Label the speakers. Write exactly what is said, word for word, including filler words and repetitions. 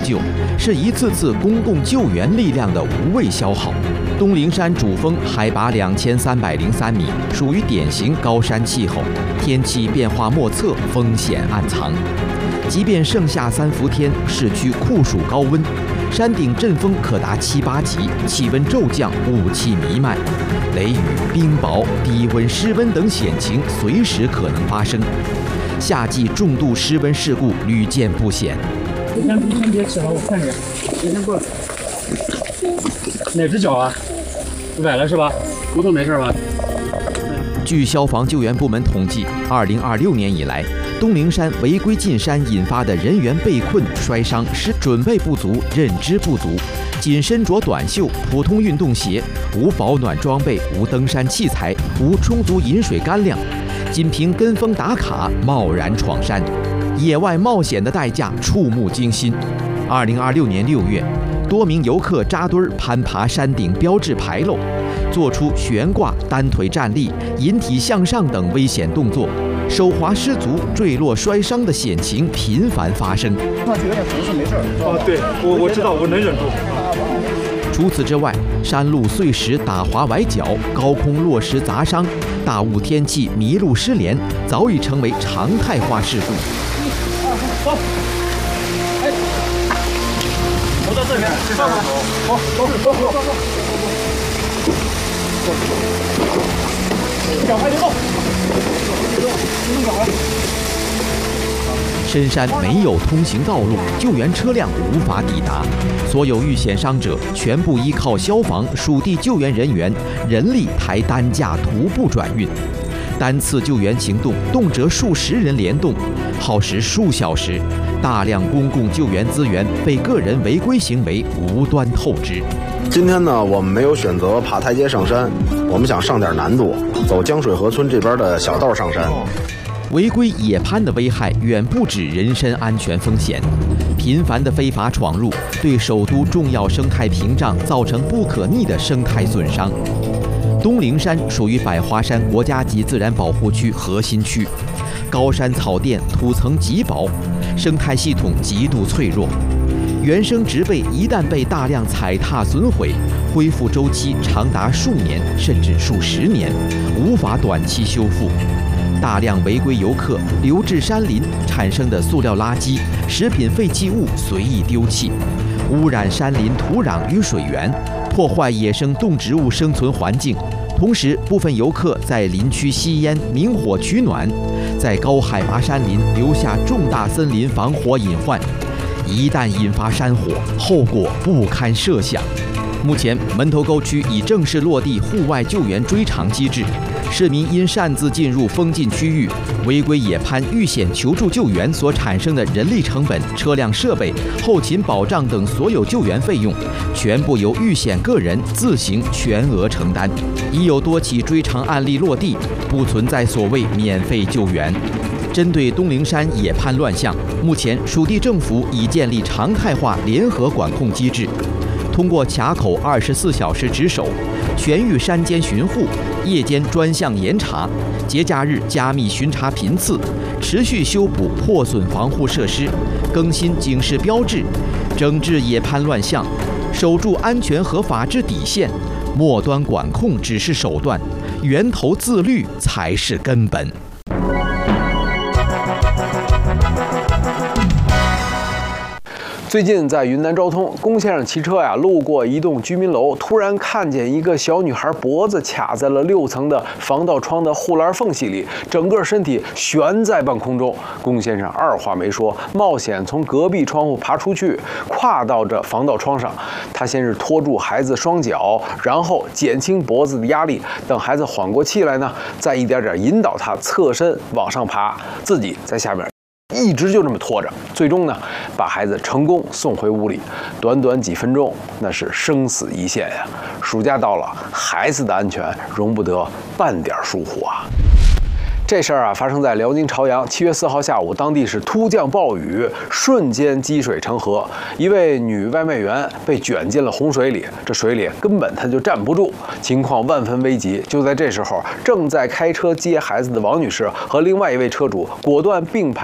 Speaker 1: 救，是一次次公共救援力量的无谓消耗。东陵山主峰海拔两千三百零三米，属于典型高山气候，天气变化莫测，风险暗藏。即便盛夏三伏天，市区酷暑高温，山顶阵风可达七八级，气温骤降，雾气弥漫，雷雨、冰雹、低温、湿温等险情随时可能发生。夏季重度湿温事故屡见不鲜。
Speaker 2: 你先你先别起了，我看着。你先过来。哪只脚啊？崴了是吧？骨头没事吧？
Speaker 1: 据消防救援部门统计，二零二六年以来，东陵山违规进山引发的人员被困、摔伤是准备不足、认知不足，仅身着短袖、普通运动鞋，无保暖装备、无登山器材、无充足饮水干粮，仅凭跟风打卡贸然闯山，野外冒险的代价触目惊心。二零二六年六月，多名游客扎堆攀爬山顶标志牌楼，做出悬挂、单腿站立、引体向上等危险动作，手滑失足、坠落摔伤的险情频繁发生。
Speaker 3: 上去有点疼是没事儿。
Speaker 2: 哦，对，我我知道，我能忍住。
Speaker 1: 除此之外，山路碎石打滑崴脚、高空落石砸伤、大雾天气迷路失联，早已成为常态化事故。
Speaker 2: 走。哎，我到这边，上来，走，走，走，走，走，走。脚还别动，动脚了。
Speaker 1: 深山没有通行道路，救援车辆无法抵达，所有遇险伤者全部依靠消防、属地救援人员人力抬担架徒步转运。单次救援行动动辄数十人联动，耗时数小时，大量公共救援资源被个人违规行为无端透支。
Speaker 4: 今天呢，我们没有选择爬台阶上山，我们想上点难度，走江水河村这边的小道上山。
Speaker 1: 违规野攀的危害远不止人身安全风险，频繁的非法闯入对首都重要生态屏障造成不可逆的生态损伤。东陵山属于百花山国家级自然保护区核心区，高山草甸土层极薄，生态系统极度脆弱，原生植被一旦被大量踩踏损毁，恢复周期长达数年甚至数十年，无法短期修复。大量违规游客流至山林产生的塑料垃圾、食品废弃物随意丢弃，污染山林土壤与水源，破坏野生动植物生存环境。同时，部分游客在林区吸烟、明火取暖，在高海拔山林留下重大森林防火隐患。一旦引发山火，后果不堪设想。目前，门头沟区已正式落地户外救援追偿机制。市民因擅自进入封禁区域、违规野攀、遇险求助救援所产生的人力成本、车辆设备、后勤保障等所有救援费用，全部由遇险个人自行全额承担。已有多起追偿案例落地，不存在所谓免费救援。针对东陵山野攀乱象，目前属地政府已建立常态化联合管控机制，通过卡口二十四小时值守、全域山间巡护、夜间专项严查、节假日加密巡查频次，持续修补破损防护设施，更新警示标志，整治野攀乱象，守住安全和法治底线。末端管控只是手段，源头自律才是根本。
Speaker 5: 最近在云南昭通，龚先生骑车呀，路过一栋居民楼，突然看见一个小女孩脖子卡在了六层的防盗窗的护栏缝隙里，整个身体悬在半空中。龚先生二话没说，冒险从隔壁窗户爬出去，跨到这防盗窗上。他先是拖住孩子双脚，然后减轻脖子的压力，等孩子缓过气来呢，再一点点引导他侧身往上爬，自己在下面一直就这么拖着，最终呢，把孩子成功送回屋里。短短几分钟，那是生死一线呀！暑假到了，孩子的安全容不得半点疏忽啊！这事儿啊，发生在辽宁朝阳。七月四号下午，当地是突降暴雨，瞬间积水成河，一位女外卖员被卷进了洪水里，这水里根本她就站不住，情况万分危急。就在这时候，正在开车接孩子的王女士和另外一位车主果断并排